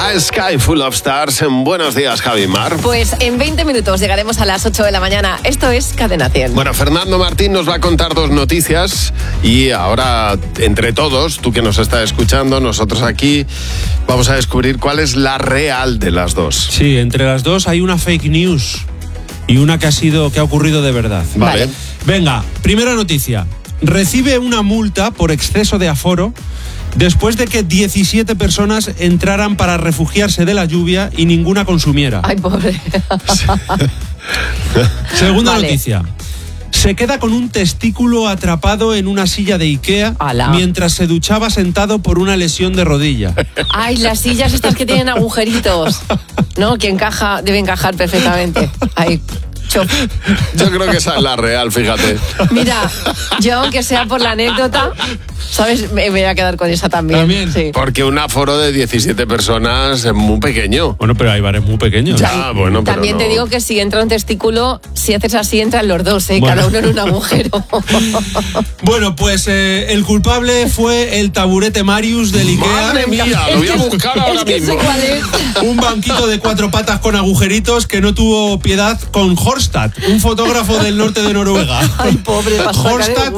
A Sky Full of Stars. Buenos días, Javi Mar. Pues en 20 minutos llegaremos a las 8 de la mañana. Esto es Cadena 100. Bueno, Fernando Martín nos va a contar 2 noticias y ahora, entre todos, tú que nos estás escuchando, nosotros aquí, vamos a descubrir cuál es la real de las 2. Sí, entre las 2 hay una fake news y una que ha ocurrido de verdad. Vale. Venga, primera noticia. Recibe una multa por exceso de aforo después de que 17 personas entraran para refugiarse de la lluvia y ninguna consumiera. Ay, pobre. Segunda noticia. Se queda con un testículo atrapado en una silla de Ikea mientras se duchaba sentado por una lesión de rodilla. Ay, las sillas estas que tienen agujeritos, ¿no? Que debe encajar perfectamente. Ay, yo creo que esa es la real, fíjate. Mira, yo aunque sea por la anécdota, ¿sabes? Me voy a quedar con esa también. Sí. Porque un aforo de 17 personas es muy pequeño. Bueno, pero hay bares muy pequeños. Ya, bueno, pero también te digo que si entra un testículo, si haces así, entran los dos, Bueno. cada uno en un agujero. Bueno, pues el culpable fue el taburete Marius del Ikea. ¡Madre mía! Lo voy a buscar ahora mismo. Sé cuál es. Un banquito de 4 patas con agujeritos que no tuvo piedad con Horstad, un fotógrafo del norte de Noruega. Ay, pobre, para sacar el Horstad